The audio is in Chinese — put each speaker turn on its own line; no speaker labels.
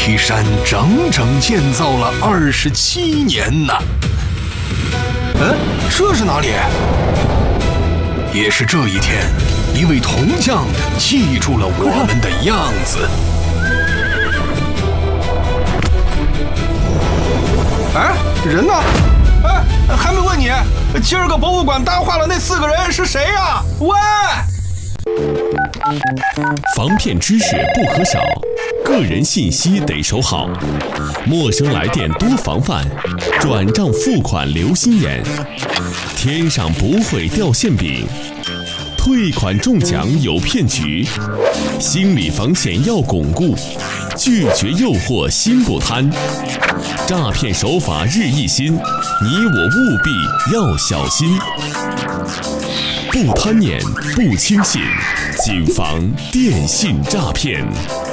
梯山整整建造了27年呢。这是哪里？也是这一天，一位铜匠记住了我们的样子。人呢？还没问你，今儿个博物馆搭话了那4个人是谁呀？喂！
防骗知识不可少，个人信息得守好，陌生来电多防范，转账付款留心眼，天上不会掉馅饼，退款中奖有骗局，心理防线要巩固，拒绝诱惑心不贪，诈骗手法日益新，你我务必要小心，不贪念不轻信，谨防电信诈骗。